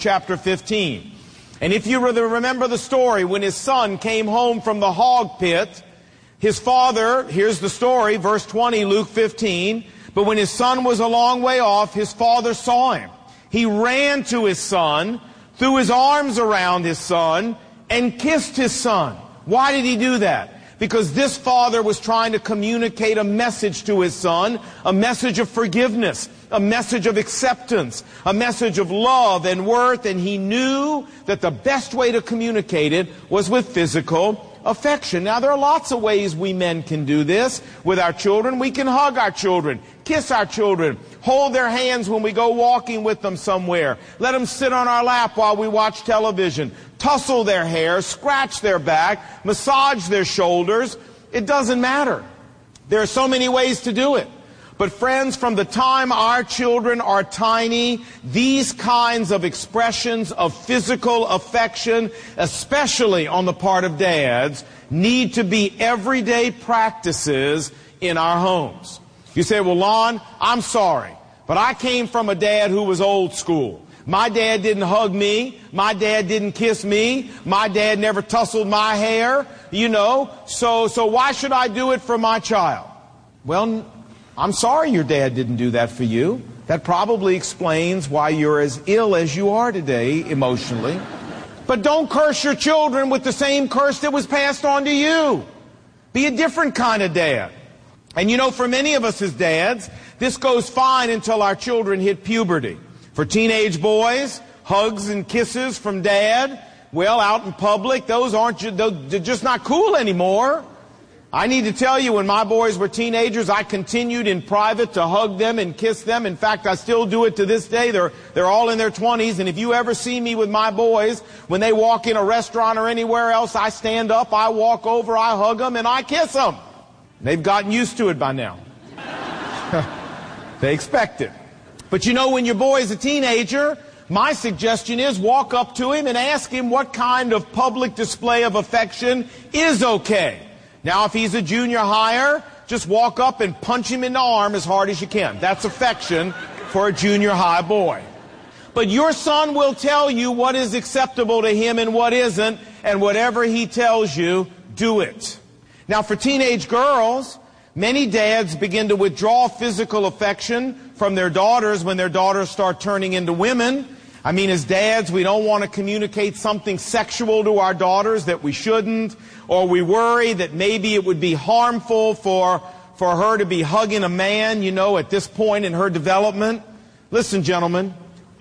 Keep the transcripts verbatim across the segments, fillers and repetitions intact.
chapter fifteen. And if you remember the story, when his son came home from the hog pit, his father, here's the story, verse twenty, Luke fifteen, but when his son was a long way off, his father saw him. He ran to his son, threw his arms around his son, and kissed his son. Why did he do that? Because this father was trying to communicate a message to his son, a message of forgiveness, a message of acceptance, a message of love and worth, and he knew that the best way to communicate it was with physical affection. Now, there are lots of ways we men can do this with our children. We can hug our children, kiss our children, hold their hands when we go walking with them somewhere, let them sit on our lap while we watch television, tussle their hair, scratch their back, massage their shoulders. It doesn't matter. There are so many ways to do it. But friends, from the time our children are tiny, these kinds of expressions of physical affection, especially on the part of dads, need to be everyday practices in our homes. You say, well, Lon, I'm sorry, but I came from a dad who was old school. My dad didn't hug me. My dad didn't kiss me. My dad never tussled my hair, you know. So, so why should I do it for my child? Well, I'm sorry your dad didn't do that for you. That probably explains why you're as ill as you are today emotionally. But don't curse your children with the same curse that was passed on to you. Be a different kind of dad. And you know, for many of us as dads, this goes fine until our children hit puberty. For teenage boys, hugs and kisses from dad, well, out in public, those aren't, they're just not cool anymore. I need to tell you, when my boys were teenagers, I continued in private to hug them and kiss them. In fact, I still do it to this day. They're, they're all in their twenties, and if you ever see me with my boys, when they walk in a restaurant or anywhere else, I stand up, I walk over, I hug them, and I kiss them. They've gotten used to it by now. They expect it. But you know, when your boy is a teenager, my suggestion is walk up to him and ask him what kind of public display of affection is okay. Now, if he's a junior higher, just walk up and punch him in the arm as hard as you can. That's affection for a junior high boy. But your son will tell you what is acceptable to him and what isn't, and whatever he tells you, do it. Now, for teenage girls, many dads begin to withdraw physical affection from their daughters when their daughters start turning into women. I mean, as dads, we don't want to communicate something sexual to our daughters that we shouldn't, or we worry that maybe it would be harmful for, for her to be hugging a man, you know, at this point in her development. Listen, gentlemen,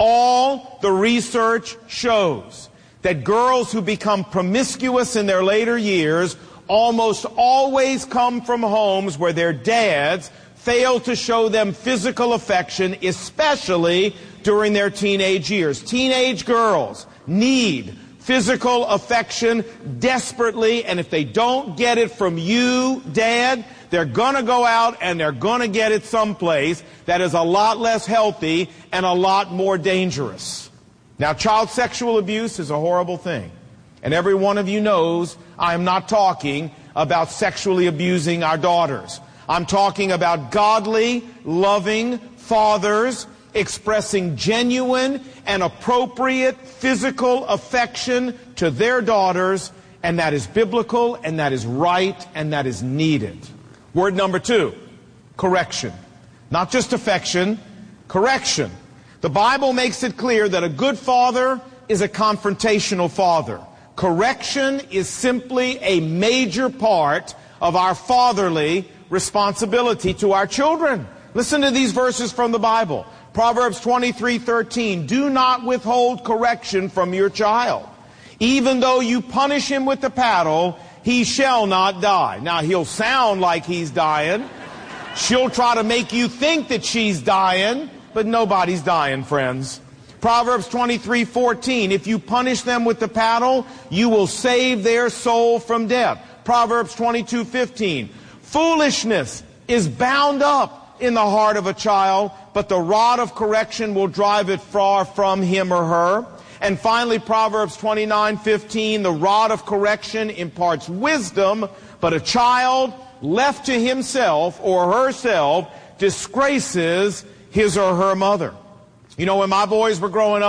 all the research shows that girls who become promiscuous in their later years almost always come from homes where their dads fail to show them physical affection, especially during their teenage years. Teenage girls need physical affection desperately, and if they don't get it from you, Dad, they're going to go out and they're going to get it someplace that is a lot less healthy and a lot more dangerous. Now, child sexual abuse is a horrible thing, and every one of you knows I am not talking about sexually abusing our daughters. I'm talking about godly, loving fathers expressing genuine and appropriate physical affection to their daughters, and that is biblical, and that is right, and that is needed. Word number two, correction. Not just affection, correction. The Bible makes it clear that a good father is a confrontational father. Correction is simply a major part of our fatherly responsibility to our children. Listen to these verses from the Bible. Proverbs twenty-three thirteen, do not withhold correction from your child. Even though you punish him with the paddle, he shall not die. Now, he'll sound like he's dying. She'll try to make you think that she's dying, but nobody's dying, friends. Proverbs twenty-three fourteen, if you punish them with the paddle, you will save their soul from death. Proverbs twenty-two fifteen, foolishness is bound up in the heart of a child, but the rod of correction will drive it far from him or her. And finally, Proverbs twenty-nine fifteen, the rod of correction imparts wisdom, but a child left to himself or herself disgraces his or her mother. You know, when my boys were growing up,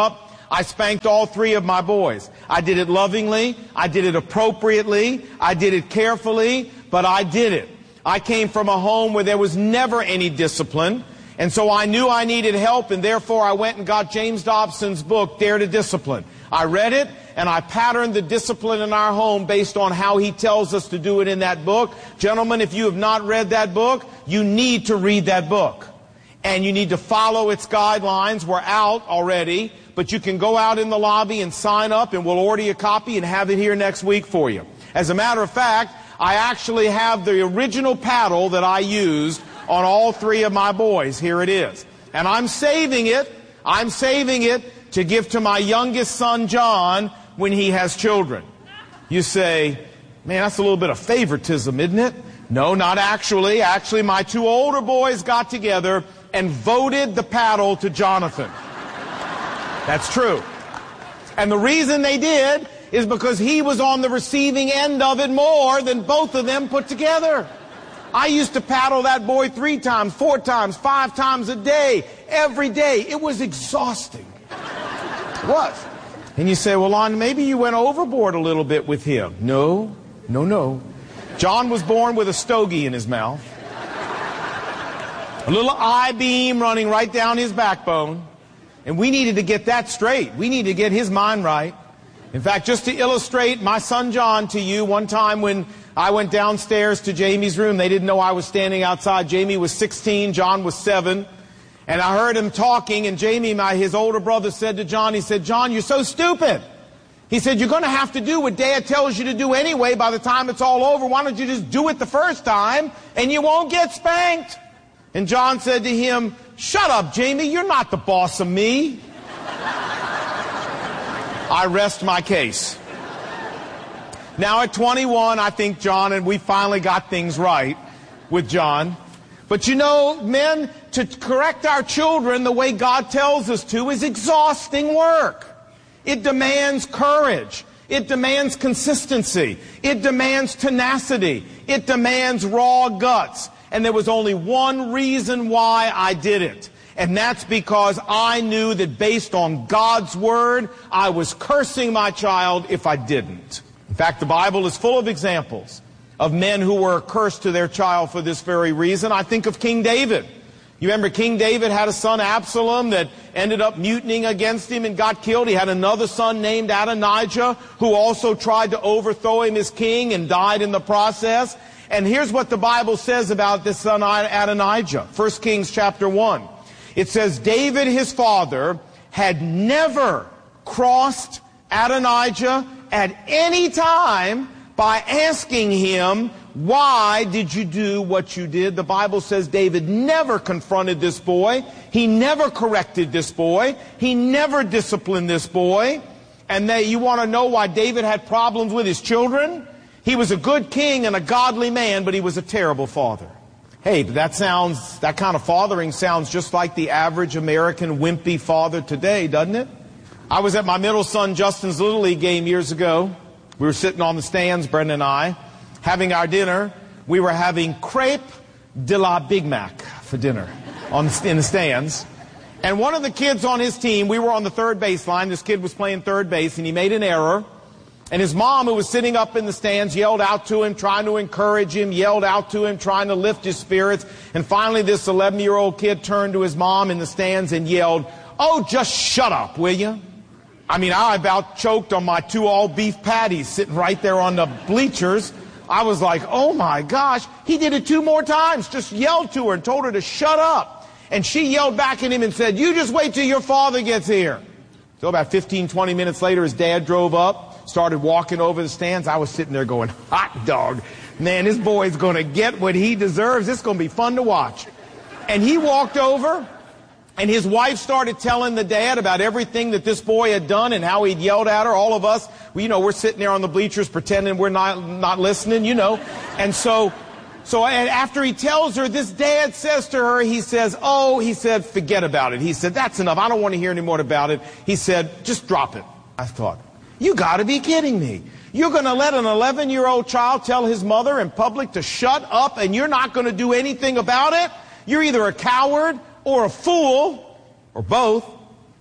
I spanked all three of my boys. I did it lovingly. I did it appropriately. I did it carefully, but I did it. I came from a home where there was never any discipline, and so I knew I needed help, and therefore I went and got James Dobson's book, Dare to Discipline. I read it, and I patterned the discipline in our home based on how he tells us to do it in that book. Gentlemen, if you have not read that book, you need to read that book. And you need to follow its guidelines. We're out already, but you can go out in the lobby and sign up, and we'll order you a copy and have it here next week for you. As a matter of fact, I actually have the original paddle that I used on all three of my boys. Here it is. And I'm saving it. I'm saving it to give to my youngest son, John, when he has children. You say, man, that's a little bit of favoritism, isn't it? No, not actually. Actually, my two older boys got together and voted the paddle to Jonathan. That's true. And the reason they did is because he was on the receiving end of it more than both of them put together. I used to paddle that boy three times, four times, five times a day, every day. It was exhausting. It was. And you say, well, Lon, maybe you went overboard a little bit with him. No, no, no. John was born with a stogie in his mouth. A little I-beam running right down his backbone. And we needed to get that straight. We needed to get his mind right. In fact, just to illustrate my son John to you, one time when I went downstairs to Jamie's room, they didn't know I was standing outside. Jamie was sixteen, John was seven. And I heard him talking, and Jamie, my, his older brother, said to John, he said, John, you're so stupid. He said, you're going to have to do what Dad tells you to do anyway by the time it's all over. Why don't you just do it the first time, and you won't get spanked? And John said to him, shut up, Jamie, you're not the boss of me. I rest my case. Now at twenty-one, I think John, and we finally got things right with John. But you know, men, to correct our children the way God tells us to is exhausting work. It demands courage. It demands consistency. It demands tenacity. It demands raw guts. And there was only one reason why I did it. And that's because I knew that based on God's word, I was cursing my child if I didn't. In fact, the Bible is full of examples of men who were cursed to their child for this very reason. I think of King David. You remember King David had a son, Absalom, that ended up mutinying against him and got killed. He had another son named Adonijah, who also tried to overthrow him as king and died in the process. And here's what the Bible says about this son Adonijah. First Kings chapter one. It says, David, his father, had never crossed Adonijah at any time by asking him, why did you do what you did? The Bible says David never confronted this boy. He never corrected this boy. He never disciplined this boy. And they, you want to know why David had problems with his children? He was a good king and a godly man, but he was a terrible father. Hey, that sounds, that kind of fathering sounds just like the average American wimpy father today, doesn't it? I was at my middle son Justin's Little League game years ago. We were sitting on the stands, Brenda and I, having our dinner. We were having crepe de la Big Mac for dinner on the, in the stands. And one of the kids on his team, we were on the third baseline. This kid was playing third base, and he made an error. And his mom, who was sitting up in the stands, yelled out to him, trying to encourage him, yelled out to him, trying to lift his spirits. And finally, this eleven-year-old kid turned to his mom in the stands and yelled, oh, just shut up, will you? I mean, I about choked on my two all-beef patties sitting right there on the bleachers. I was like, oh, my gosh. He did it two more times, just yelled to her and told her to shut up. And she yelled back at him and said, you just wait till your father gets here. So about fifteen, twenty minutes later, his dad drove up, started walking over the stands. I was sitting there going, hot dog. Man, this boy's going to get what he deserves. It's going to be fun to watch. And he walked over, and his wife started telling the dad about everything that this boy had done and how he'd yelled at her. All of us, you know, we're sitting there on the bleachers pretending we're not, not listening, you know. And so, so and after he tells her, this dad says to her, he says, oh, he said, forget about it. He said, that's enough. I don't want to hear any more about it. He said, just drop it. I thought, you got to be kidding me. You're going to let an eleven-year-old child tell his mother in public to shut up, and you're not going to do anything about it? You're either a coward or a fool, or both.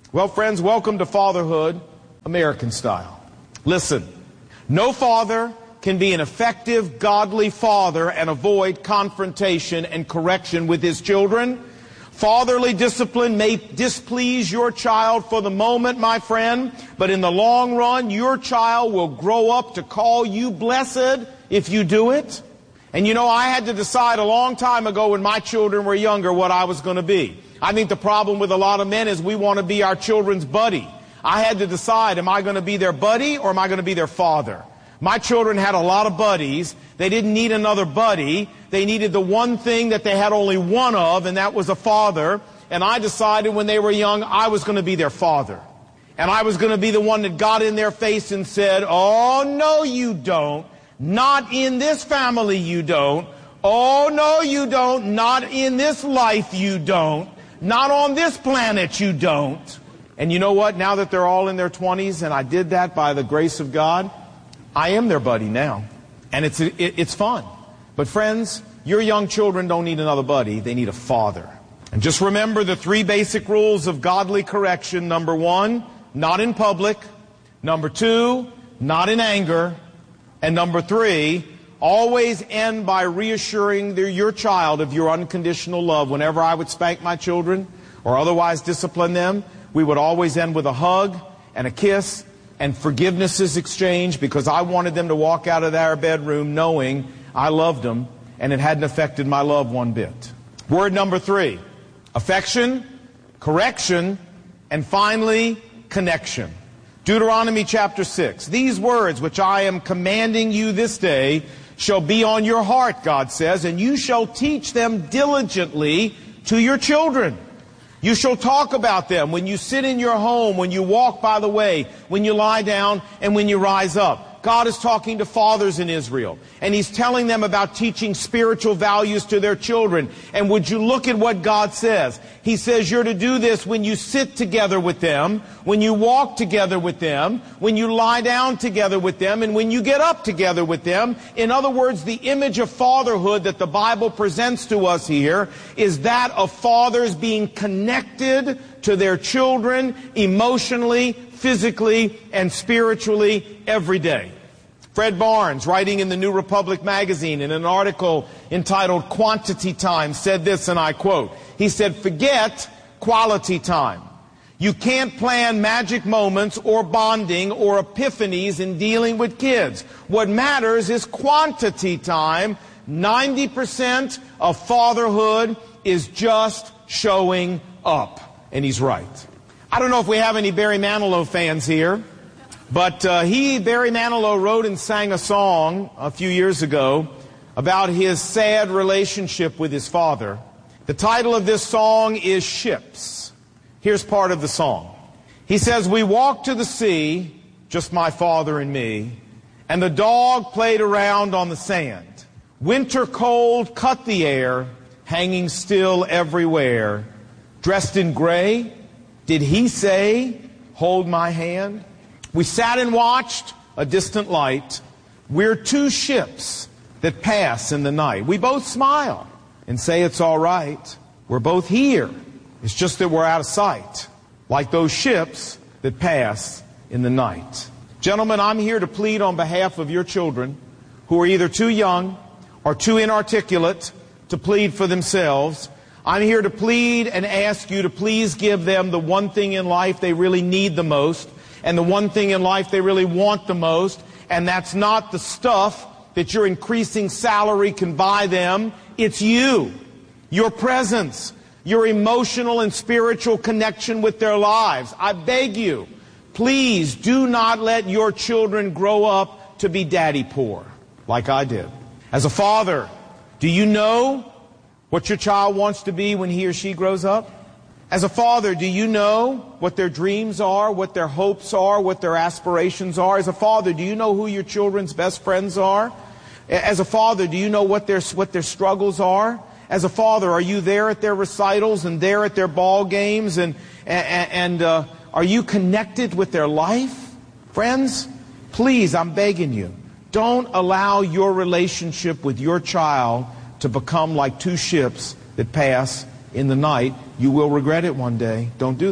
Well, friends, welcome to fatherhood, American style. Listen, no father can be an effective, godly father and avoid confrontation and correction with his children. Fatherly discipline may displease your child for the moment, my friend, but in the long run, your child will grow up to call you blessed if you do it. And you know, I had to decide a long time ago when my children were younger what I was going to be. I think the problem with a lot of men is we want to be our children's buddy. I had to decide, am I going to be their buddy or am I going to be their father? My children had a lot of buddies. They didn't need another buddy. They needed the one thing that they had only one of, and that was a father. And I decided when they were young, I was going to be their father. And I was going to be the one that got in their face and said, oh, no, you don't. Not in this family, you don't. Oh, no, you don't. Not in this life, you don't. Not on this planet, you don't. And you know what? Now that they're all in their twenties, and I did that by the grace of God, I am their buddy now, and it's it, it's fun. But friends, your young children don't need another buddy. They need a father. And just remember the three basic rules of godly correction. Number one, not in public. Number two, not in anger. And number three, always end by reassuring their, your child of your unconditional love. Whenever I would spank my children or otherwise discipline them, we would always end with a hug and a kiss and forgiveness is exchanged, because I wanted them to walk out of their bedroom knowing I loved them and it hadn't affected my love one bit. Word number three, affection, correction, and finally, connection. Deuteronomy chapter six. These words which I am commanding you this day shall be on your heart, God says, and you shall teach them diligently to your children. You shall talk about them when you sit in your home, when you walk by the way, when you lie down, and when you rise up. God is talking to fathers in Israel, and He's telling them about teaching spiritual values to their children. And would you look at what God says? He says you're to do this when you sit together with them, when you walk together with them, when you lie down together with them, and when you get up together with them. In other words, the image of fatherhood that the Bible presents to us here is that of fathers being connected to their children emotionally, physically, and spiritually every day. Fred Barnes, writing in the New Republic magazine in an article entitled Quantity Time, said this, and I quote, he said, forget quality time. You can't plan magic moments or bonding or epiphanies in dealing with kids. What matters is quantity time. ninety percent of fatherhood is just showing up. And he's right. I don't know if we have any Barry Manilow fans here, but uh, he, Barry Manilow, wrote and sang a song a few years ago about his sad relationship with his father. The title of this song is Ships. Here's part of the song. He says, we walked to the sea, just my father and me, and the dog played around on the sand. Winter cold cut the air, hanging still everywhere. Dressed in gray, did he say, hold my hand? We sat and watched a distant light. We're two ships that pass in the night. We both smile and say it's all right. We're both here. It's just that we're out of sight, like those ships that pass in the night. Gentlemen, I'm here to plead on behalf of your children who are either too young or too inarticulate to plead for themselves. I'm here to plead and ask you to please give them the one thing in life they really need the most, and the one thing in life they really want the most, and that's not the stuff that your increasing salary can buy them. It's you, your presence, your emotional and spiritual connection with their lives. I beg you, please do not let your children grow up to be daddy poor, like I did. As a father, do you know what your child wants to be when he or she grows up? As a father, do you know what their dreams are, what their hopes are, what their aspirations are? As a father, do you know who your children's best friends are? As a father, do you know what their, what their struggles are? As a father, are you there at their recitals and there at their ball games? And, and, and uh, are you connected with their life? Friends, please, I'm begging you, don't allow your relationship with your child to become like two ships that pass in the night. You will regret it one day. Don't do that.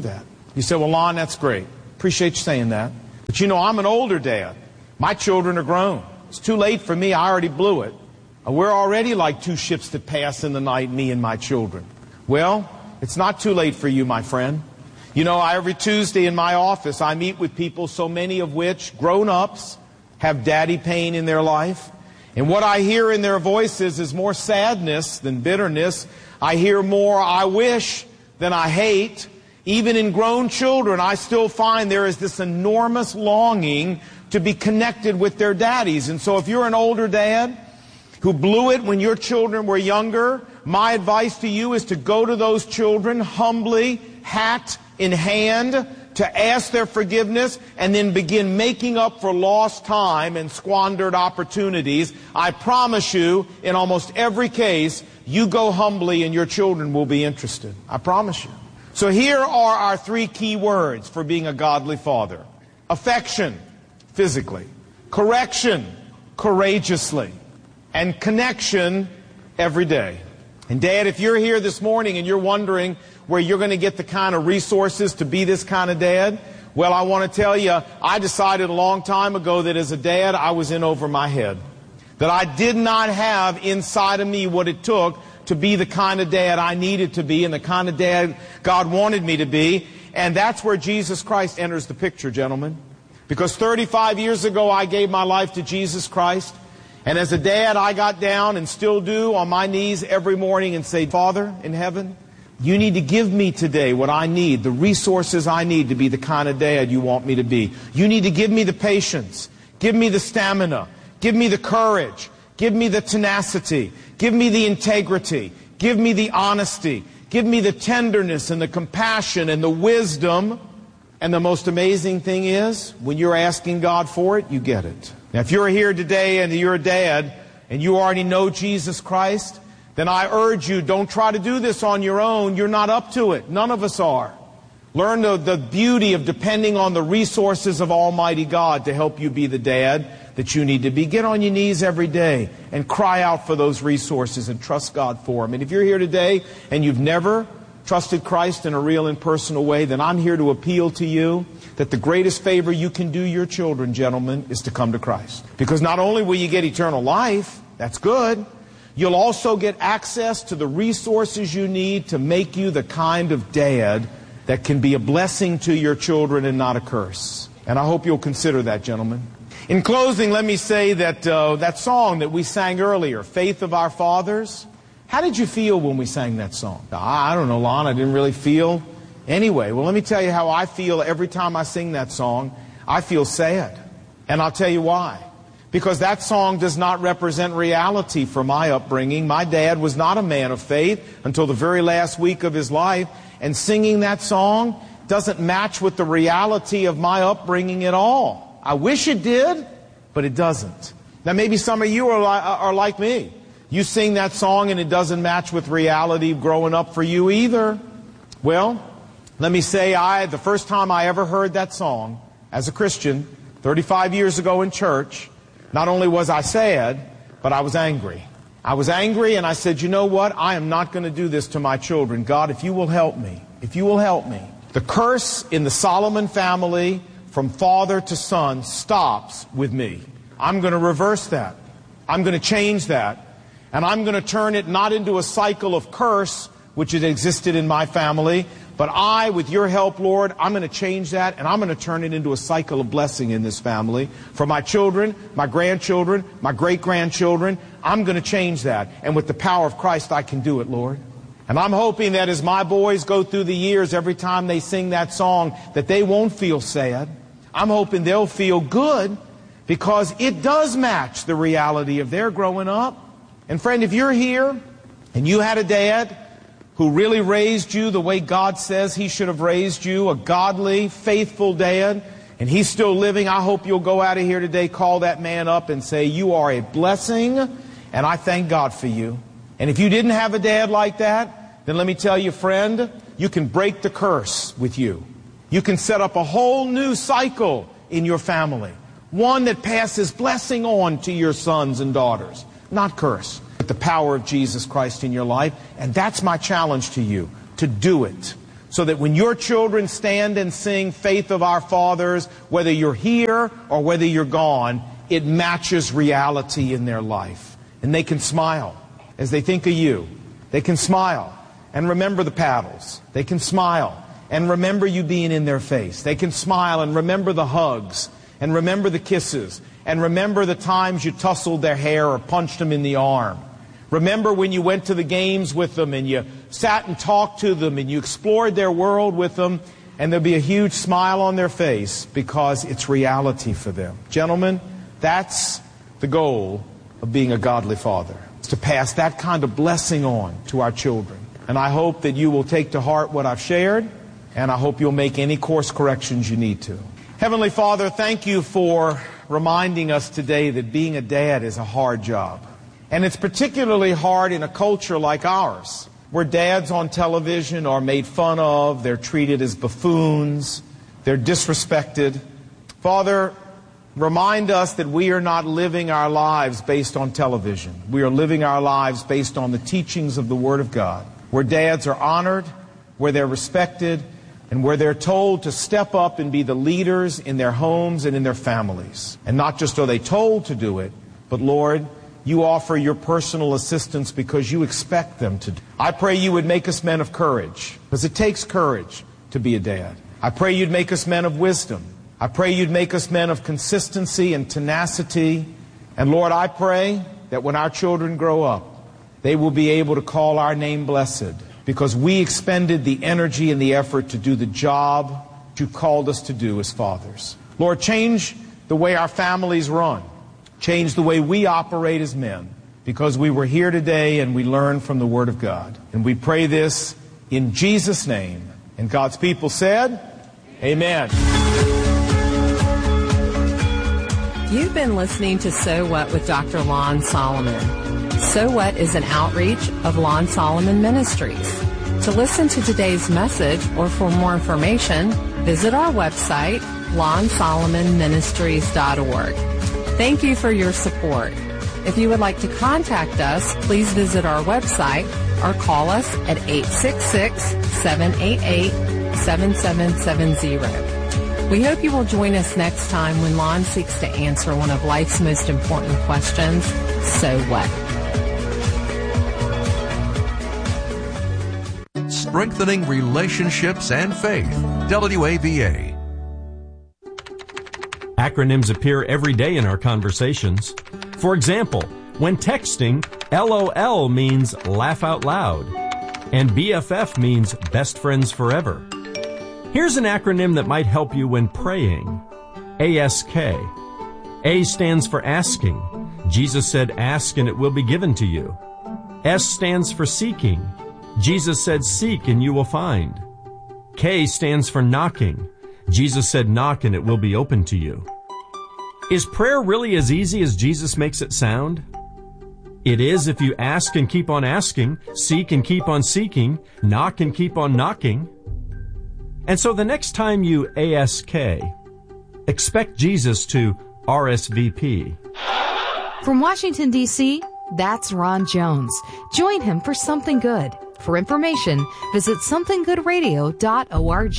You say, well, Lon, that's great. Appreciate you saying that. But you know, I'm an older dad. My children are grown. It's too late for me. I already blew it. We're already like two ships that pass in the night, me and my children. Well, it's not too late for you, my friend. You know, I, every Tuesday in my office, I meet with people, so many of which, grown-ups, have daddy pain in their life. And what I hear in their voices is more sadness than bitterness. I hear more I wish than I hate. Even in grown children, I still find there is this enormous longing to be connected with their daddies. And so if you're an older dad who blew it when your children were younger, my advice to you is to go to those children humbly, hat in hand, to ask their forgiveness, and then begin making up for lost time and squandered opportunities. I promise you, in almost every case, you go humbly and your children will be interested. I promise you. So here are our three key words for being a godly father. Affection, physically. Correction, courageously. And connection, every day. And Dad, if you're here this morning and you're wondering where you're going to get the kind of resources to be this kind of dad, well, I want to tell you, I decided a long time ago that as a dad, I was in over my head. That I did not have inside of me what it took to be the kind of dad I needed to be and the kind of dad God wanted me to be. And that's where Jesus Christ enters the picture, gentlemen. Because thirty-five years ago, I gave my life to Jesus Christ. And as a dad, I got down and still do on my knees every morning and say, Father in heaven, you need to give me today what I need, the resources I need to be the kind of dad you want me to be. You need to give me the patience, give me the stamina, give me the courage, give me the tenacity, give me the integrity, give me the honesty, give me the tenderness and the compassion and the wisdom. And the most amazing thing is, when you're asking God for it, you get it. Now, if you're here today and you're a dad and you already know Jesus Christ, then I urge you, don't try to do this on your own. You're not up to it. None of us are. Learn the, the beauty of depending on the resources of Almighty God to help you be the dad that you need to be. Get on your knees every day and cry out for those resources and trust God for them. And if you're here today and you've never trusted Christ in a real and personal way, then I'm here to appeal to you that the greatest favor you can do your children, gentlemen, is to come to Christ. Because not only will you get eternal life, that's good, you'll also get access to the resources you need to make you the kind of dad that can be a blessing to your children and not a curse. And I hope you'll consider that, gentlemen. In closing, let me say that uh, that song that we sang earlier, Faith of Our Fathers, how did you feel when we sang that song? I don't know, Lon, I didn't really feel anyway. Well, let me tell you how I feel every time I sing that song. I feel sad. And I'll tell you why. Because that song does not represent reality for my upbringing. My dad was not a man of faith until the very last week of his life. And singing that song doesn't match with the reality of my upbringing at all. I wish it did, but it doesn't. Now, maybe some of you are, li- are like me. You sing that song and it doesn't match with reality growing up for you either. Well, let me say, I the first time I ever heard that song as a Christian, thirty-five years ago in church, not only was I sad, but I was angry. I was angry and I said, you know what? I am not going to do this to my children. God, if you will help me, if you will help me. The curse in the Solomon family from father to son stops with me. I'm going to reverse that. I'm going to change that. And I'm going to turn it not into a cycle of curse, which had existed in my family, but I, with your help, Lord, I'm going to change that, and I'm going to turn it into a cycle of blessing in this family. For my children, my grandchildren, my great-grandchildren, I'm going to change that. And with the power of Christ, I can do it, Lord. And I'm hoping that as my boys go through the years, every time they sing that song, that they won't feel sad. I'm hoping they'll feel good, because it does match the reality of their growing up. And friend, if you're here and you had a dad who really raised you the way God says he should have raised you, a godly, faithful dad, and he's still living, I hope you'll go out of here today, call that man up and say, you are a blessing, and I thank God for you. And if you didn't have a dad like that, then let me tell you, friend, you can break the curse with you. You can set up a whole new cycle in your family, one that passes blessing on to your sons and daughters. Not curse, but the power of Jesus Christ in your life. And that's my challenge to you, to do it. so that when your children stand and sing Faith of Our Fathers, whether you're here or whether you're gone, it matches reality in their life. And they can smile as they think of you. They can smile and remember the paddles. They can smile and remember you being in their face. They can smile and remember the hugs and remember the kisses and remember the times you tussled their hair or punched them in the arm. Remember when you went to the games with them and you sat and talked to them and you explored their world with them, and there'll be a huge smile on their face because it's reality for them. Gentlemen, that's the goal of being a godly father. It's to pass that kind of blessing on to our children. And I hope that you will take to heart what I've shared, and I hope you'll make any course corrections you need to. Heavenly Father, thank you for reminding us today that being a dad is a hard job. And it's particularly hard in a culture like ours, where dads on television are made fun of, they're treated as buffoons, they're disrespected. Father, remind us that we are not living our lives based on television. We are living our lives based on the teachings of the Word of God, where dads are honored, where they're respected, and where they're told to step up and be the leaders in their homes and in their families. And not just are they told to do it, but Lord, you offer your personal assistance because you expect them to. I pray you would make us men of courage, because it takes courage to be a dad. I pray you'd make us men of wisdom. I pray you'd make us men of consistency and tenacity. And Lord, I pray that when our children grow up, they will be able to call our name blessed, because we expended the energy and the effort to do the job you called us to do as fathers. Lord, change the way our families run. Change the way we operate as men, because we were here today and we learned from the Word of God. And we pray this in Jesus' name. And God's people said, Amen. You've been listening to So What with Doctor Lon Solomon. So What is an outreach of Lon Solomon Ministries. To listen to today's message or for more information, visit our website, lon solomon ministries dot org. Thank you for your support. If you would like to contact us, please visit our website or call us at eight six six, seven eight eight, seven seven seven zero. We hope you will join us next time when Lon seeks to answer one of life's most important questions, so what? Strengthening relationships and faith. W A V A. Acronyms appear every day in our conversations. For example, when texting, LOL means laugh out loud, and B F F means best friends forever. Here's an acronym that might help you when praying. A S K. A stands for asking. Jesus said, ask and it will be given to you. S stands for seeking. Jesus said, seek and you will find. K stands for knocking. Jesus said, knock and it will be open to you. Is prayer really as easy as Jesus makes it sound? It is if you ask and keep on asking, seek and keep on seeking, knock and keep on knocking. And so the next time you A S K, expect Jesus to R S V P. From Washington, D C, that's Ron Jones. Join him for Something Good. For information, visit something good radio dot org.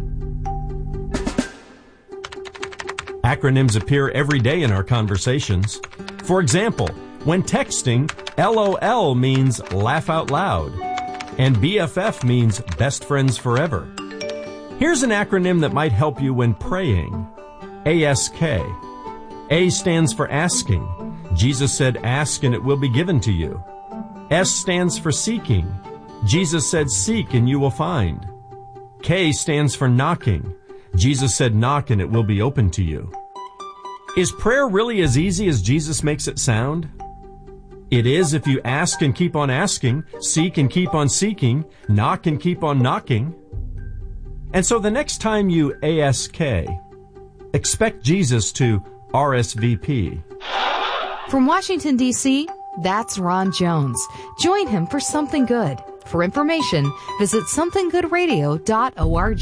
Acronyms appear every day in our conversations. For example, when texting, LOL means laugh out loud, and B F F means best friends forever. Here's an acronym that might help you when praying. A S K. A stands for asking. Jesus said, ask and it will be given to you. S stands for seeking. Jesus said, seek and you will find. K stands for knocking. Jesus said, knock and it will be open to you. Is prayer really as easy as Jesus makes it sound? It is if you ask and keep on asking, seek and keep on seeking, knock and keep on knocking. And so the next time you A S K, expect Jesus to R S V P. From Washington, D C, that's Ron Jones. Join him for Something Good. For information, visit something good radio dot org.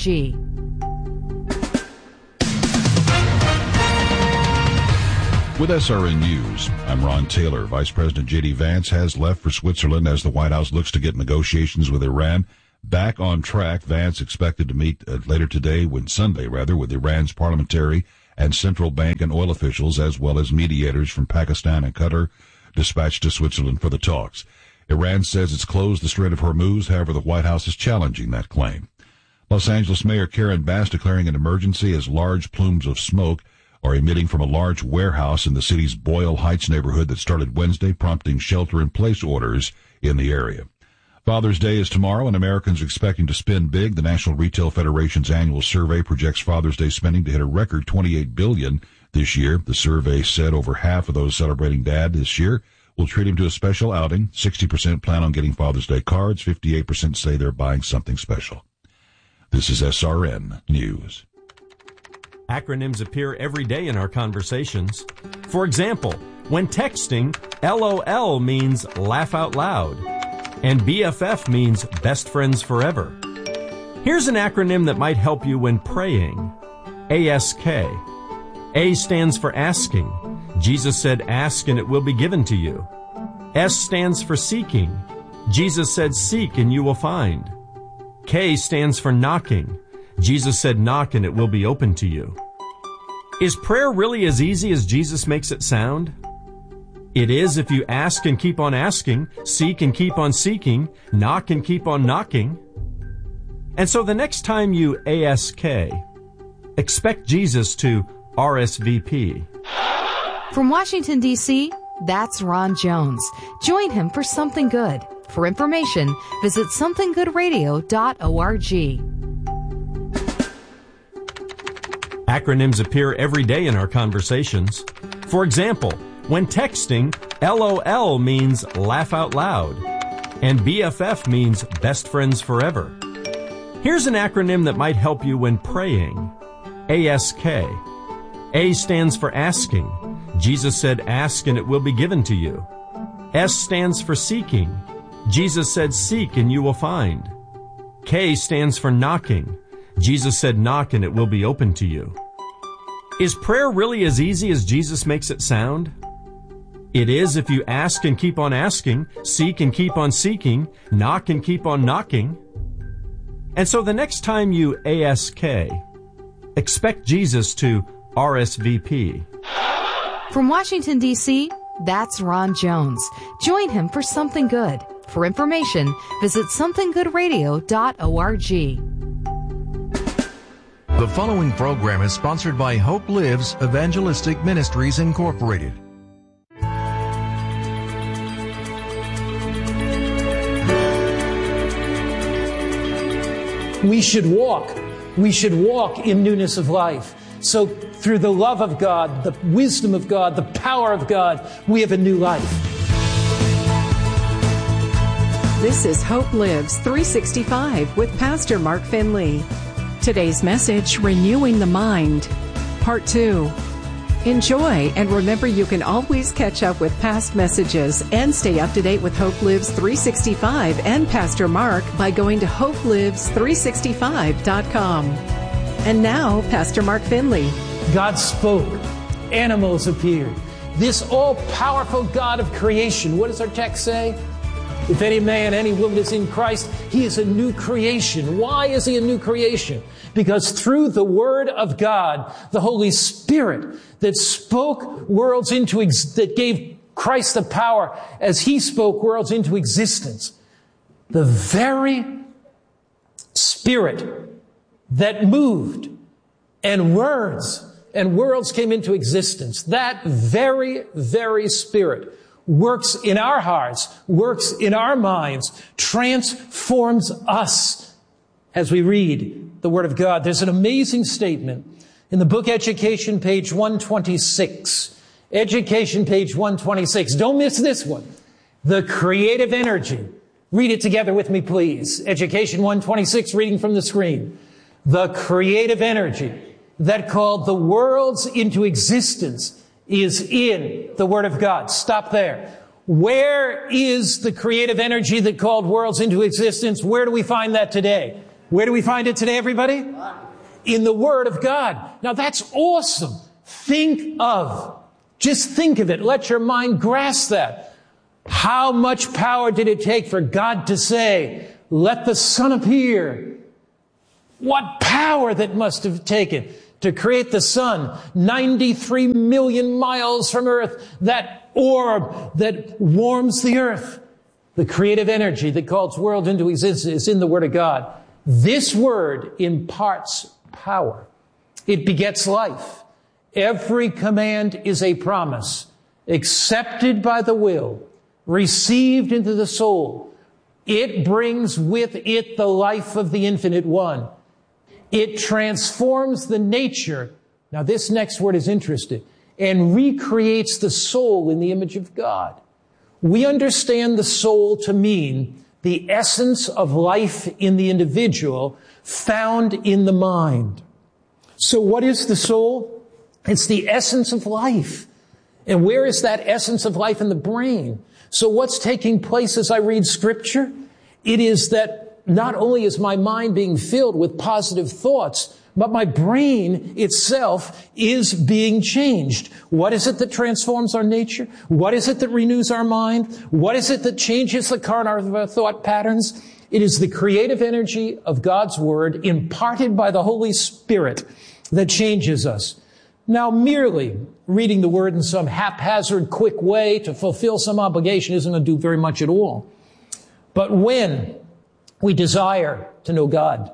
With S R N News, I'm Ron Taylor. Vice President J D Vance has left for Switzerland as the White House looks to get negotiations with Iran back on track. Vance expected to meet uh, later today, when Sunday rather, with Iran's parliamentary and central bank and oil officials, as well as mediators from Pakistan and Qatar, dispatched to Switzerland for the talks. Iran says it's closed the Strait of Hormuz. However, the White House is challenging that claim. Los Angeles Mayor Karen Bass declaring an emergency as large plumes of smoke are emitting from a large warehouse in the city's Boyle Heights neighborhood that started Wednesday, prompting shelter-in-place orders in the area. Father's Day is tomorrow, and Americans are expecting to spend big. The National Retail Federation's annual survey projects Father's Day spending to hit a record twenty-eight billion dollars this year. The survey said over half of those celebrating Dad this year will treat him to a special outing. sixty percent plan on getting Father's Day cards. fifty-eight percent say they're buying something special. This is S R N News. Acronyms appear every day in our conversations. For example, when texting, LOL means laugh out loud, and B F F means best friends forever. Here's an acronym that might help you when praying. A S K. A stands for asking. Jesus said, ask and it will be given to you. S stands for seeking. Jesus said, seek and you will find. K stands for knocking. Jesus said, knock and it will be open to you. Is prayer really as easy as Jesus makes it sound? It is if you ask and keep on asking, seek and keep on seeking, knock and keep on knocking. And so the next time you A S K, expect Jesus to R S V P. From Washington, D C, that's Ron Jones. Join him for Something Good. For information, visit something good radio dot org. Acronyms appear every day in our conversations. For example, when texting, LOL means laugh out loud, and B F F means best friends forever. Here's an acronym that might help you when praying. A S K. A stands for asking. Jesus said, ask and it will be given to you. S stands for seeking. Jesus said, seek and you will find. K stands for knocking. Jesus said, knock and it will be open to you. Is prayer really as easy as Jesus makes it sound? It is if you ask and keep on asking, seek and keep on seeking, knock and keep on knocking. And so the next time you A S K, expect Jesus to R S V P. From Washington, D C, that's Ron Jones. Join him for Something Good. For information, visit something good radio dot org. The following program is sponsored by Hope Lives Evangelistic Ministries, Incorporated. We should walk. We should walk in newness of life. So through the love of God, the wisdom of God, the power of God, we have a new life. This is Hope Lives three sixty-five with Pastor Mark Finley. Today's message, Renewing the Mind, Part two. Enjoy, and remember you can always catch up with past messages and stay up to date with Hope Lives three sixty-five and Pastor Mark by going to hope lives three sixty-five dot com. And now, Pastor Mark Finley. God spoke. Animals appeared. This all-powerful God of creation, what does our text say? If any man, any woman is in Christ, he is a new creation. Why is he a new creation? Because through the Word of God, the Holy Spirit that spoke worlds into, ex- that gave Christ the power as he spoke worlds into existence, the very Spirit that moved and words and worlds came into existence, that very, very Spirit works in our hearts, works in our minds, transforms us as we read the Word of God. There's an amazing statement in the book Education, page one twenty-six. Education, page one twenty-six. Don't miss this one. The creative energy. Read it together with me, please. Education one twenty-six, reading from the screen. The creative energy that called the worlds into existence is in the Word of God. Stop there. Where is the creative energy that called worlds into existence? Where do we find that today? Where do we find it today, everybody? In the Word of God. Now that's awesome. Think of, just think of it. Let your mind grasp that. How much power did it take for God to say, let the sun appear. What power that must have taken to create the sun, ninety-three million miles from Earth, that orb that warms the earth. The creative energy that calls world into existence is in the Word of God. This Word imparts power. It begets life. Every command is a promise, accepted by the will, received into the soul. It brings with it the life of the Infinite One. It transforms the nature. Now this next word is interesting. And recreates the soul in the image of God. We understand the soul to mean the essence of life in the individual found in the mind. So what is the soul? It's the essence of life. And where is that essence of life? In the brain. So what's taking place as I read Scripture? It is that not only is my mind being filled with positive thoughts, but my brain itself is being changed. What is it that transforms our nature? What is it that renews our mind? What is it that changes the current of our thought patterns? It is the creative energy of God's Word imparted by the Holy Spirit that changes us. Now, merely reading the Word in some haphazard, quick way to fulfill some obligation isn't going to do very much at all. But when we desire to know God,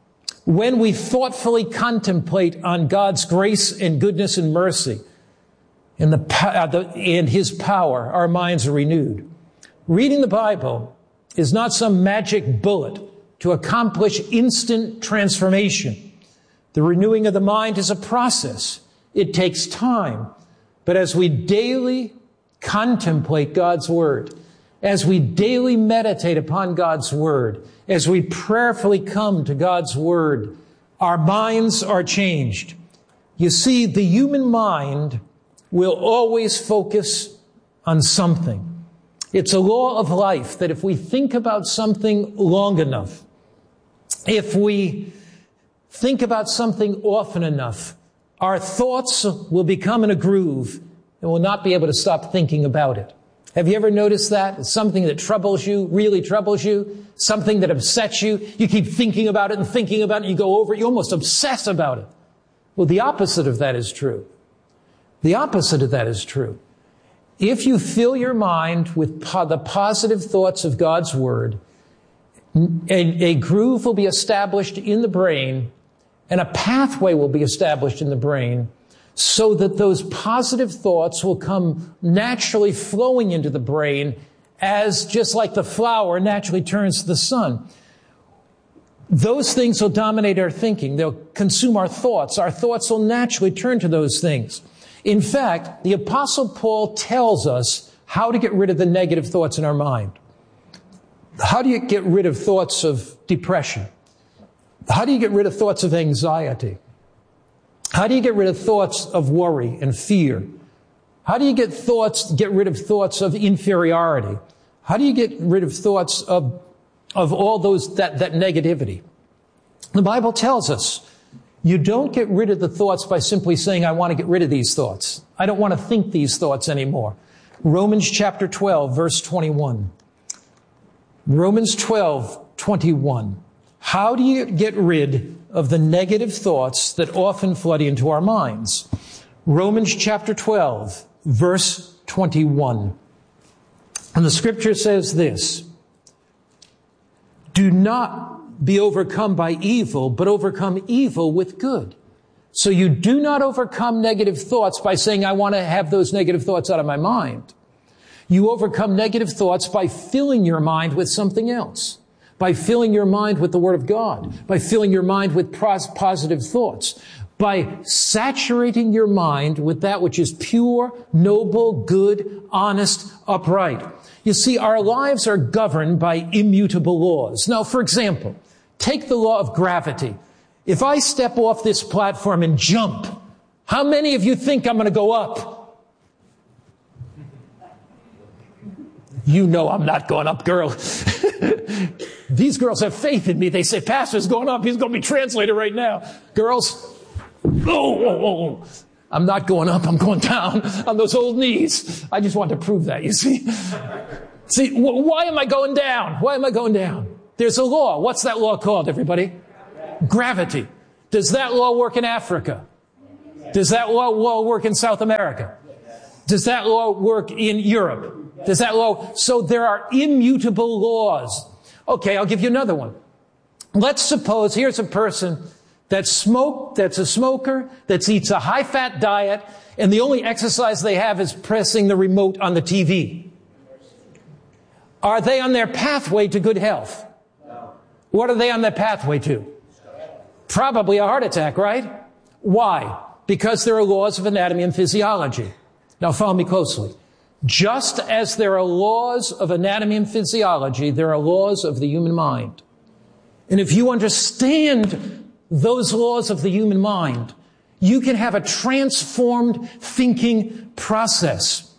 when we thoughtfully contemplate on God's grace and goodness and mercy and, the, uh, the, and His power, our minds are renewed. Reading the Bible is not some magic bullet to accomplish instant transformation. The renewing of the mind is a process. It takes time. But as we daily contemplate God's Word, as we daily meditate upon God's Word, as we prayerfully come to God's Word, our minds are changed. You see, the human mind will always focus on something. It's a law of life that if we think about something long enough, if we think about something often enough, our thoughts will become in a groove and will not be able to stop thinking about it. Have you ever noticed that? It's something that troubles you, really troubles you, something that upsets you. You keep thinking about it and thinking about it, and you go over it, you almost obsess about it. Well, the opposite of that is true. The opposite of that is true. If you fill your mind with po- the positive thoughts of God's Word, a, a groove will be established in the brain, and a pathway will be established in the brain, so that those positive thoughts will come naturally flowing into the brain as just like the flower naturally turns to the sun. Those things will dominate our thinking. They'll consume our thoughts. Our thoughts will naturally turn to those things. In fact, the Apostle Paul tells us how to get rid of the negative thoughts in our mind. How do you get rid of thoughts of depression? How do you get rid of thoughts of anxiety? How do you get rid of thoughts of worry and fear? How do you get thoughts, get rid of thoughts of inferiority? How do you get rid of thoughts of, of all those, that, that negativity? The Bible tells us you don't get rid of the thoughts by simply saying, I want to get rid of these thoughts. I don't want to think these thoughts anymore. Romans chapter twelve, verse twenty-one. Romans twelve, twenty-one. How do you get rid of the negative thoughts that often flood into our minds? Romans chapter twelve, verse twenty-one. And the Scripture says this: do not be overcome by evil, but overcome evil with good. So you do not overcome negative thoughts by saying, I want to have those negative thoughts out of my mind. You overcome negative thoughts by filling your mind with something else. By filling your mind with the Word of God. By filling your mind with positive thoughts. By saturating your mind with that which is pure, noble, good, honest, upright. You see, our lives are governed by immutable laws. Now, for example, take the law of gravity. If I step off this platform and jump, how many of you think I'm going to go up? You know I'm not going up, girl. These girls have faith in me. They say, Pastor's going up. He's going to be translated right now. Girls, oh, oh, oh. I'm not going up. I'm going down on those old knees. I just want to prove that, you see. See, wh- why am I going down? Why am I going down? There's a law. What's that law called, everybody? Gravity. Does that law work in Africa? Does that law, law work in South America? Does that law work in Europe? Does that law? So there are immutable laws. Okay, I'll give you another one. Let's suppose here's a person that smoke, that's a smoker, that eats a high-fat diet, and the only exercise they have is pressing the remote on the T V. Are they on their pathway to good health? What are they on their pathway to? Probably a heart attack, right? Why? Because there are laws of anatomy and physiology. Now follow me closely. Just as there are laws of anatomy and physiology, there are laws of the human mind. And if you understand those laws of the human mind, you can have a transformed thinking process.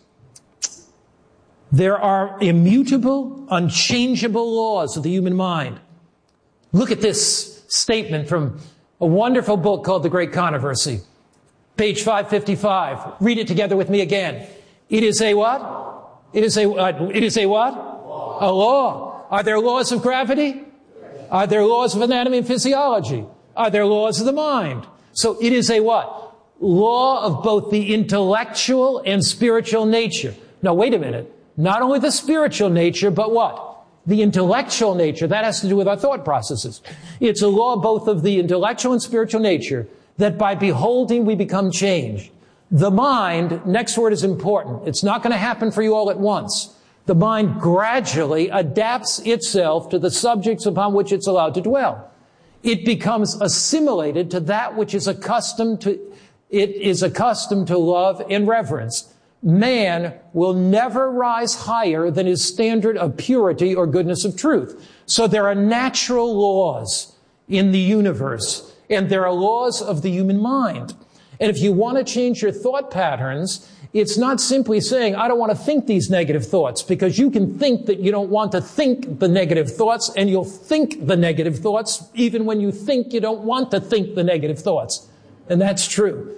There are immutable, unchangeable laws of the human mind. Look at this statement from a wonderful book called The Great Controversy. Page five fifty-five. Read it together with me again. It is a what? It is a, uh, it is a what? Law. A law. Are there laws of gravity? Are there laws of anatomy and physiology? Are there laws of the mind? So it is a what? Law of both the intellectual and spiritual nature. Now wait a minute. Not only the spiritual nature, but what? The intellectual nature. That has to do with our thought processes. It's a law both of the intellectual and spiritual nature that by beholding we become changed. The mind, next word is important. It's not going to happen for you all at once. The mind gradually adapts itself to the subjects upon which it's allowed to dwell. It becomes assimilated to that which is accustomed to, it is accustomed to love and reverence. Man will never rise higher than his standard of purity or goodness of truth. So there are natural laws in the universe, and there are laws of the human mind. And if you want to change your thought patterns, it's not simply saying, I don't want to think these negative thoughts, because you can think that you don't want to think the negative thoughts, and you'll think the negative thoughts even when you think you don't want to think the negative thoughts. And that's true.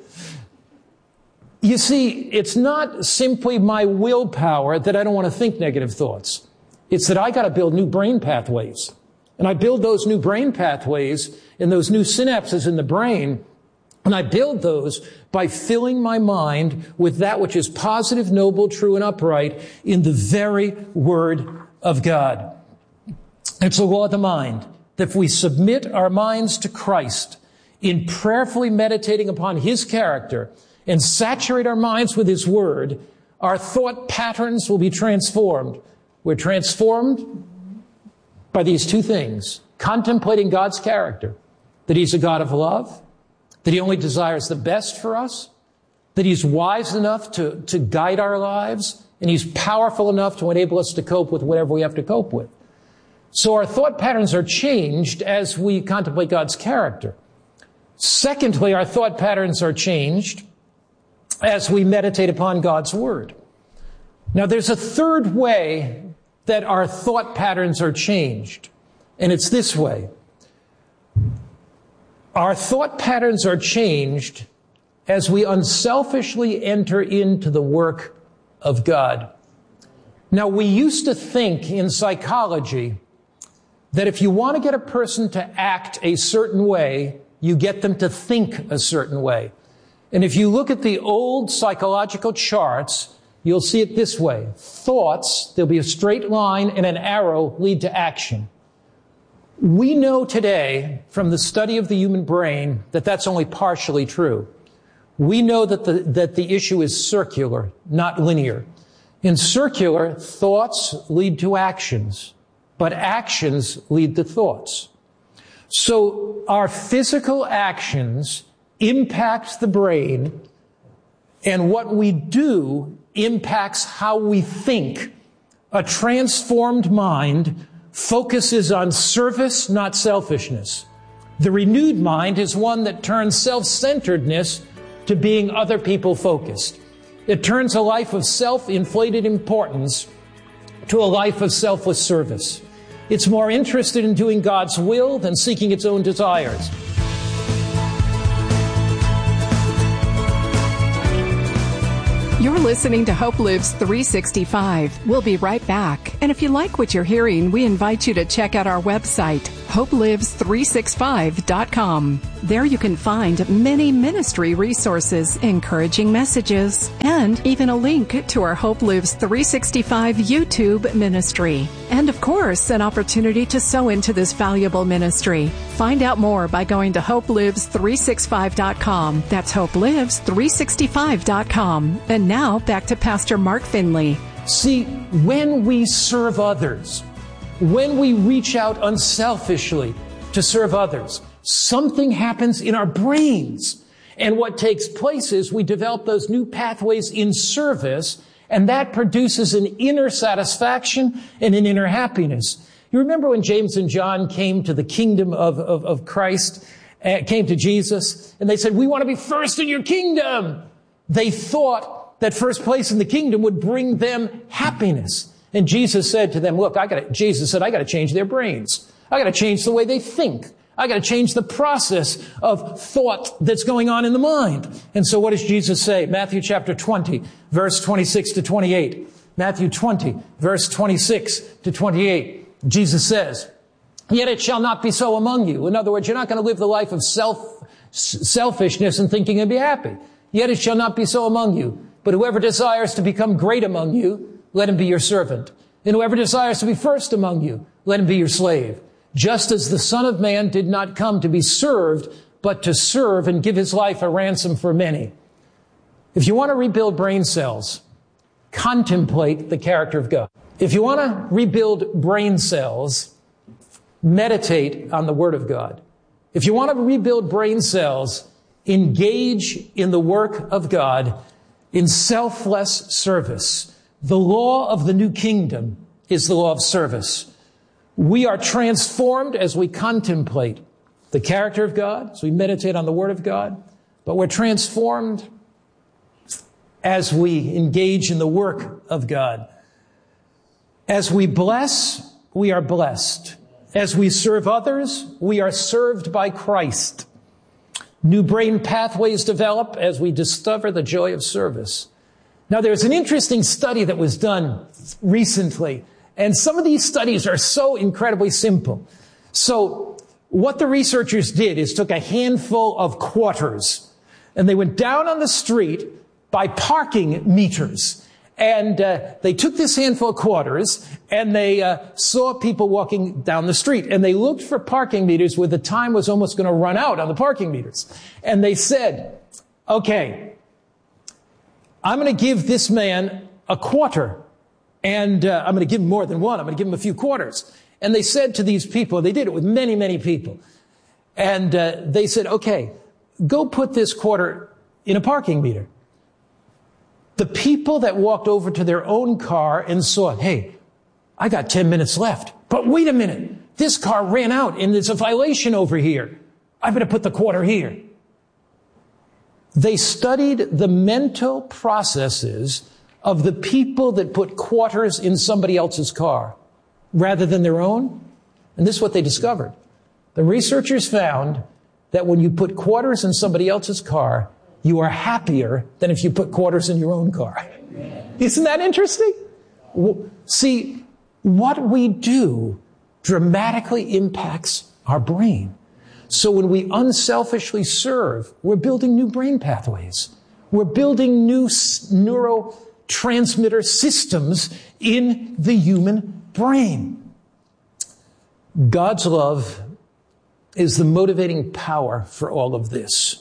You see, it's not simply my willpower that I don't want to think negative thoughts. It's that I got to build new brain pathways. And I build those new brain pathways and those new synapses in the brain, and I build those by filling my mind with that which is positive, noble, true, and upright in the very Word of God. It's a law of the mind that if we submit our minds to Christ in prayerfully meditating upon His character and saturate our minds with His Word, our thought patterns will be transformed. We're transformed by these two things: contemplating God's character, that He's a God of love, that He only desires the best for us, that He's wise enough to, to guide our lives, and He's powerful enough to enable us to cope with whatever we have to cope with. So our thought patterns are changed as we contemplate God's character. Secondly, our thought patterns are changed as we meditate upon God's Word. Now, there's a third way that our thought patterns are changed, and it's this way. Our thought patterns are changed as we unselfishly enter into the work of God. Now, we used to think in psychology that if you want to get a person to act a certain way, you get them to think a certain way. And if you look at the old psychological charts, you'll see it this way. Thoughts, there'll be a straight line and an arrow lead to action. We know today from the study of the human brain that that's only partially true. We know that the, that the issue is circular, not linear. In circular, thoughts lead to actions, but actions lead to thoughts. So our physical actions impact the brain, and what we do impacts how we think. A transformed mind focuses on service, not selfishness. The renewed mind is one that turns self-centeredness to being other people focused. It turns a life of self-inflated importance to a life of selfless service. It's more interested in doing God's will than seeking its own desires. You're listening to Hope Lives three sixty-five. We'll be right back. And if you like what you're hearing, we invite you to check out our website, hope lives three sixty-five dot com. There you can find many ministry resources, encouraging messages, and even a link to our Hope Lives three sixty-five YouTube ministry. And of course, an opportunity to sow into this valuable ministry. Find out more by going to hope lives three sixty-five dot com. That's hope lives three sixty-five dot com. And now back to Pastor Mark Finley. See, when we serve others, when we reach out unselfishly to serve others, something happens in our brains. And what takes place is we develop those new pathways in service, and that produces an inner satisfaction and an inner happiness. You remember when James and John came to the kingdom of, of, of Christ, uh, came to Jesus, and they said, "We want to be first in your kingdom." They thought that first place in the kingdom would bring them happiness. And Jesus said to them, look, I got Jesus said, I got to change their brains. I got to change the way they think. I got to change the process of thought that's going on in the mind. And so what does Jesus say? Matthew chapter twenty, verse twenty-six to twenty-eight. Matthew twenty, verse twenty-six to twenty-eight. Jesus says, "Yet it shall not be so among you." In other words, you're not going to live the life of self, selfishness and thinking and be happy. "Yet it shall not be so among you. But whoever desires to become great among you, let him be your servant. And whoever desires to be first among you, let him be your slave. Just as the Son of Man did not come to be served, but to serve and give his life a ransom for many." If you want to rebuild brain cells, contemplate the character of God. If you want to rebuild brain cells, meditate on the Word of God. If you want to rebuild brain cells, engage in the work of God in selfless service. The law of the new kingdom is the law of service. We are transformed as we contemplate the character of God, as we meditate on the Word of God, but we're transformed as we engage in the work of God. As we bless, we are blessed. As we serve others, we are served by Christ. New brain pathways develop as we discover the joy of service. Now, there's an interesting study that was done recently, and some of these studies are so incredibly simple. So what the researchers did is took a handful of quarters, and they went down on the street by parking meters. And uh, they took this handful of quarters, and they uh, saw people walking down the street. And they looked for parking meters where the time was almost going to run out on the parking meters. And they said, okay, I'm going to give this man a quarter. And uh, I'm going to give him more than one. I'm going to give him a few quarters. And they said to these people, they did it with many, many people. And uh, they said, okay, go put this quarter in a parking meter. The people that walked over to their own car and saw, hey, I got ten minutes left. But wait a minute. This car ran out and there's a violation over here. I better put the quarter here. They studied the mental processes of the people that put quarters in somebody else's car rather than their own. And this is what they discovered. The researchers found that when you put quarters in somebody else's car, you are happier than if you put quarters in your own car. Isn't that interesting? See, what we do dramatically impacts our brain. So when we unselfishly serve, we're building new brain pathways. We're building new neurotransmitter systems in the human brain. God's love is the motivating power for all of this.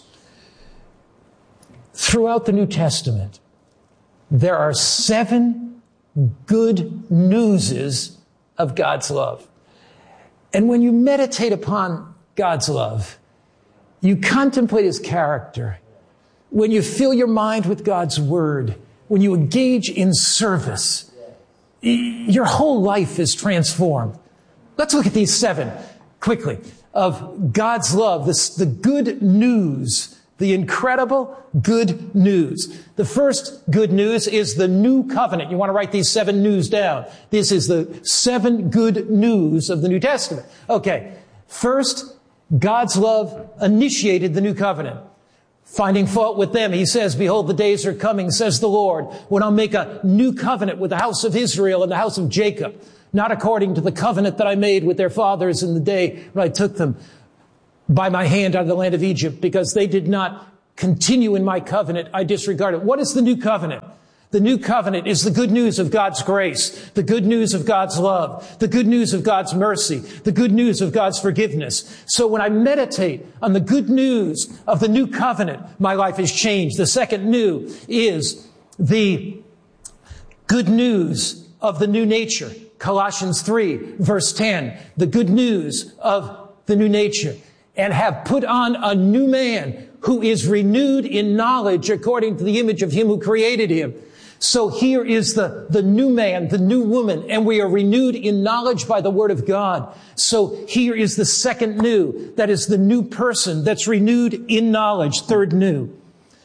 Throughout the New Testament, there are seven good newses of God's love. And when you meditate upon God's love, you contemplate His character, when you fill your mind with God's Word, when you engage in service, your whole life is transformed. Let's look at these seven quickly of God's love, this, the good news. The incredible good news. The first good news is the new covenant. You want to write these seven news down. This is the seven good news of the New Testament. Okay. First, God's love initiated the new covenant. Finding fault with them, he says, behold, the days are coming, says the Lord, when I'll make a new covenant with the house of Israel and the house of Jacob, not according to the covenant that I made with their fathers in the day when I took them by my hand out of the land of Egypt, because they did not continue in my covenant. I disregarded. What is the new covenant? The new covenant is the good news of God's grace, the good news of God's love, the good news of God's mercy, the good news of God's forgiveness. So when I meditate on the good news of the new covenant, my life is changed. The second new is the good news of the new nature. Colossians three, verse ten, the good news of the new nature. And have put on a new man who is renewed in knowledge according to the image of him who created him. So here is the, the new man, the new woman, and we are renewed in knowledge by the word of God. So here is the second new, that is the new person that's renewed in knowledge, third new.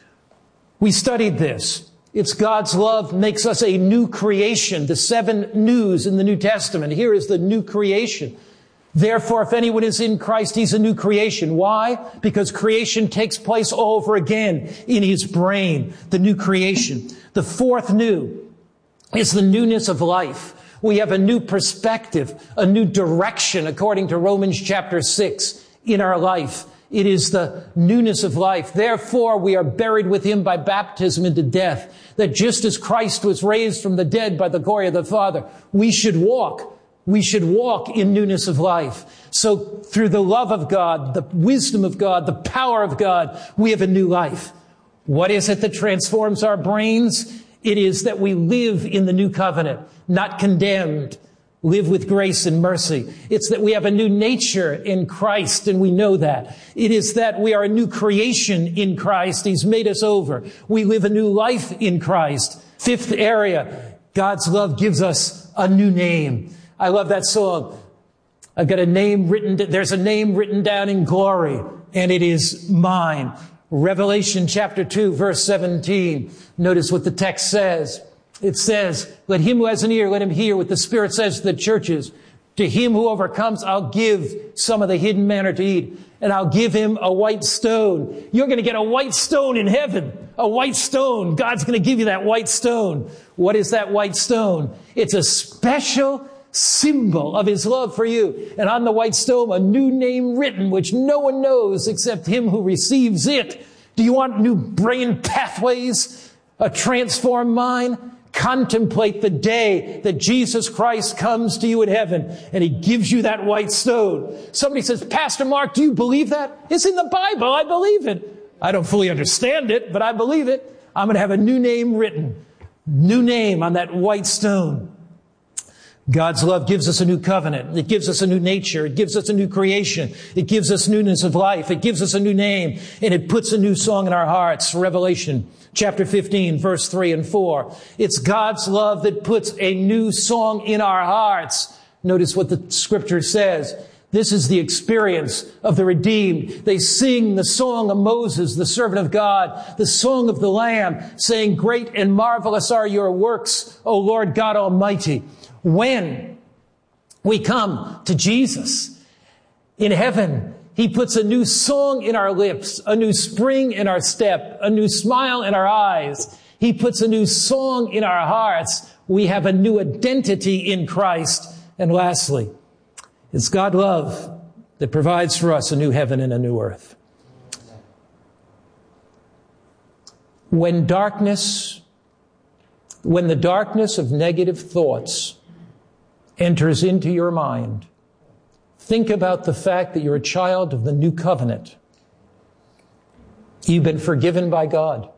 We studied this. It's God's love makes us a new creation, the seven news in the New Testament. Here is the new creation. Therefore, if anyone is in Christ, he's a new creation. Why? Because creation takes place all over again in his brain, the new creation. The fourth new is the newness of life. We have a new perspective, a new direction, according to Romans chapter six, in our life. It is the newness of life. Therefore, we are buried with him by baptism into death, that just as Christ was raised from the dead by the glory of the Father, we should walk We should walk in newness of life. So through the love of God, the wisdom of God, the power of God, we have a new life. What is it that transforms our brains? It is that we live in the new covenant, not condemned, live with grace and mercy. It's that we have a new nature in Christ, and we know that. It is that we are a new creation in Christ. He's made us over. We live a new life in Christ. Fifth area, God's love gives us a new name. I love that song. I've got a name written, there's a name written down in glory, and it is mine. Revelation chapter two, verse seventeen. Notice what the text says. It says, let him who has an ear, let him hear what the Spirit says to the churches. To him who overcomes, I'll give some of the hidden manna to eat, and I'll give him a white stone. You're going to get a white stone in heaven. A white stone. God's going to give you that white stone. What is that white stone? It's a special symbol of his love for you. And on the white stone, a new name written, which no one knows except him who receives it. Do you want new brain pathways? A transformed mind? Contemplate the day that Jesus Christ comes to you in heaven and he gives you that white stone. Somebody says, Pastor Mark, do you believe that? It's in the Bible. I believe it. I don't fully understand it, but I believe it. I'm going to have a new name written. New name on that white stone. God's love gives us a new covenant. It gives us a new nature. It gives us a new creation. It gives us newness of life. It gives us a new name. And it puts a new song in our hearts. Revelation chapter fifteen, verse three and four. It's God's love that puts a new song in our hearts. Notice what the scripture says. This is the experience of the redeemed. They sing the song of Moses, the servant of God, the song of the Lamb, saying, great and marvelous are your works, O Lord God Almighty. When we come to Jesus in heaven, he puts a new song in our lips, a new spring in our step, a new smile in our eyes. He puts a new song in our hearts. We have a new identity in Christ. And lastly, it's God's love that provides for us a new heaven and a new earth. When darkness, when the darkness of negative thoughts enters into your mind, think about the fact that you're a child of the new covenant. You've been forgiven by God.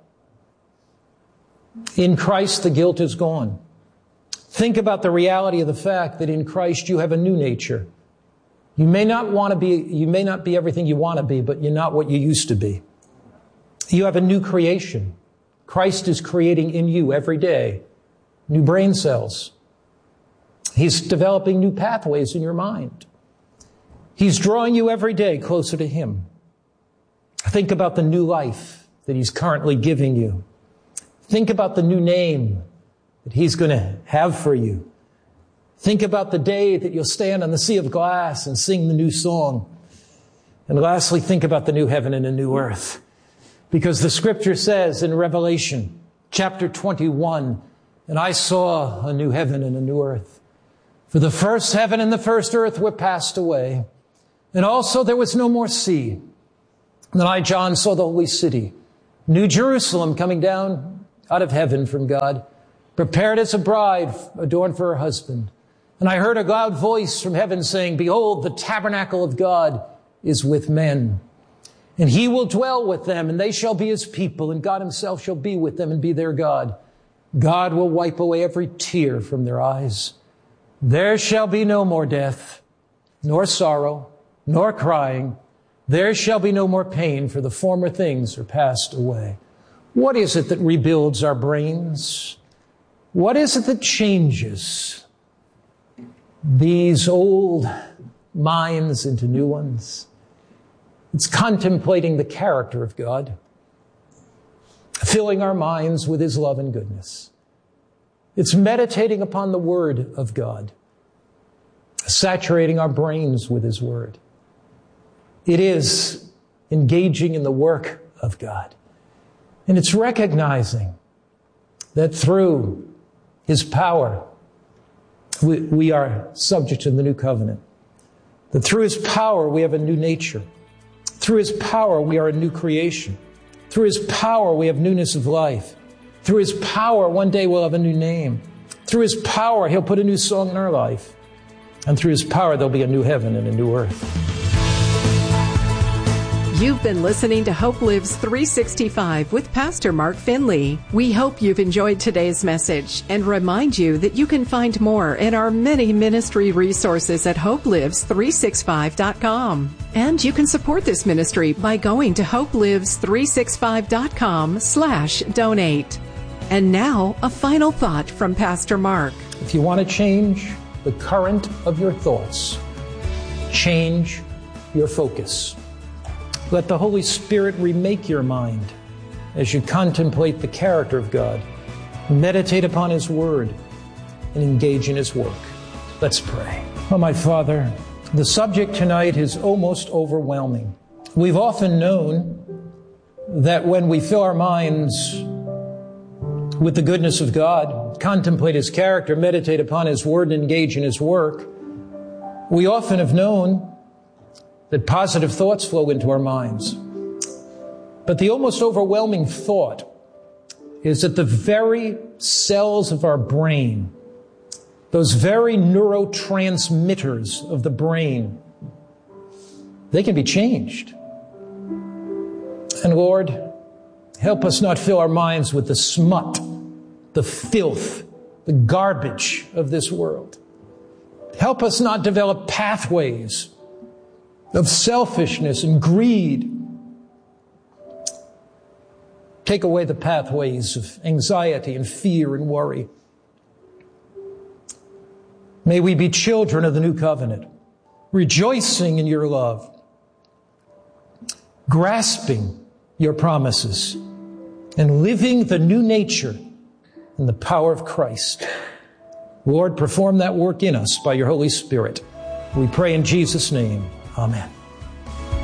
In Christ, the guilt is gone. Think about the reality of the fact that in Christ you have a new nature. You may not want to be, you may not be everything you want to be, but you're not what you used to be. You have a new creation. Christ is creating in you every day new brain cells. He's developing new pathways in your mind. He's drawing you every day closer to him. Think about the new life that he's currently giving you. Think about the new name that he's going to have for you. Think about the day that you'll stand on the sea of glass and sing the new song. And lastly, think about the new heaven and the new earth. Because the scripture says in Revelation chapter twenty-one, and I saw a new heaven and a new earth. For the first heaven and the first earth were passed away, and also there was no more sea. And then I, John, saw the holy city, New Jerusalem, coming down out of heaven from God, prepared as a bride adorned for her husband. And I heard a loud voice from heaven saying, Behold, the tabernacle of God is with men. And he will dwell with them, and they shall be his people, and God himself shall be with them and be their God. God will wipe away every tear from their eyes. There shall be no more death, nor sorrow, nor crying. There shall be no more pain, for the former things are passed away. What is it that rebuilds our brains? What is it that changes these old minds into new ones? It's contemplating the character of God, filling our minds with his love and goodness. It's meditating upon the word of God, saturating our brains with his word. It is engaging in the work of God. And it's recognizing that through his power, we, we are subject to the new covenant. That through his power, we have a new nature. Through his power, we are a new creation. Through his power, we have newness of life. Through his power, one day we'll have a new name. Through his power, he'll put a new song in our life. And through his power, there'll be a new heaven and a new earth. You've been listening to Hope Lives three sixty-five with Pastor Mark Finley. We hope you've enjoyed today's message and remind you that you can find more in our many ministry resources at hope lives three sixty-five dot com. And you can support this ministry by going to hope lives three sixty-five dot com slash donate. And now, a final thought from Pastor Mark. If you want to change the current of your thoughts, change your focus. Let the Holy Spirit remake your mind as you contemplate the character of God, meditate upon his word, and engage in his work. Let's pray. Oh, my Father, the subject tonight is almost overwhelming. We've often known that when we fill our minds with the goodness of God, contemplate his character, meditate upon his word, and engage in his work, we often have known that positive thoughts flow into our minds. But the almost overwhelming thought is that the very cells of our brain, those very neurotransmitters of the brain, they can be changed. And Lord, help us not fill our minds with the smut, the filth, the garbage of this world. Help us not develop pathways of selfishness and greed. Take away the pathways of anxiety and fear and worry. May we be children of the new covenant, rejoicing in your love, grasping your promises, and living the new nature in the power of Christ. Lord, perform that work in us by your Holy Spirit. We pray in Jesus' name. Amen.